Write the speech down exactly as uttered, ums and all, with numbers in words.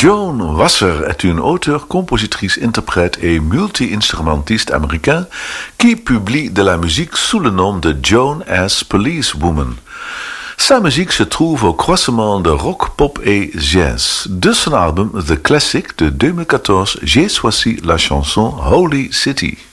Joan Wasser est une auteure, compositrice, interprète et multi-instrumentiste américain qui publie de la musique sous le nom de Joan as Policewoman. Sa musique se trouve au croisement de rock, pop et jazz. De son album The Classic de deux mille quatorze, j'ai choisi la chanson Holy City.